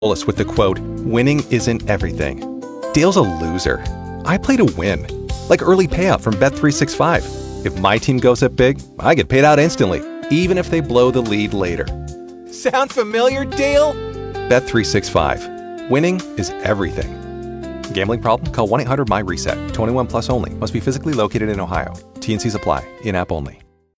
us with the quote, "Winning isn't everything." Dale's a loser. I play to win. Like early payout from Bet365. If my team goes up big, I get paid out instantly, even if they blow the lead later. Sound familiar, Dale? Bet365. Winning is everything. Gambling problem? Call 1-800-MY-RESET. 21 plus only. Must be physically located in Ohio. T&Cs apply. In-app only.